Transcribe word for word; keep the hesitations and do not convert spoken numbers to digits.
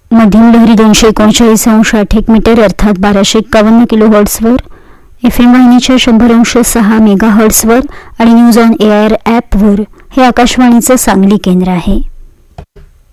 मध्यम लहरी दोनशे एकोणचाळीस अंश आठ एक मीटर अर्थात बाराशे एक्कावन्न किलो हर्ट्सवर, एफ एम वाहिनीच्या शंभर अंश सहा मेगा हर्ट्सवर आणि न्यूज ऑन एअर ॲपवर हे आकाशवाणीचं सांगली केंद्र आहे.